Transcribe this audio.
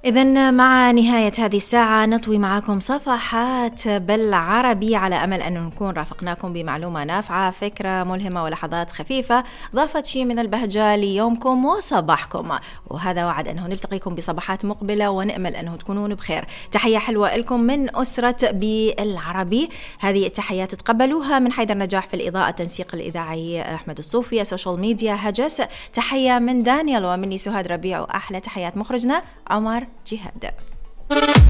إذن مع نهاية هذه الساعة نطوي معكم صفحات بالعربي على أمل أن نكون رافقناكم بمعلومة نافعة، فكرة ملهمة ولحظات خفيفة ضافت شيء من البهجة ليومكم وصباحكم. وهذا وعد أنه نلتقيكم بصباحات مقبلة ونأمل أنه تكونون بخير. تحية حلوة لكم من أسرة بالعربي. هذه التحيات تقبلوها من حيدر نجاح في الإضاءة، التنسيق الإذاعي أحمد الصوفي، سوشيال ميديا هجس. تحية من دانيال ومني سهاد ربيع، وأحلى تحيات مخرجنا عمر جهاد.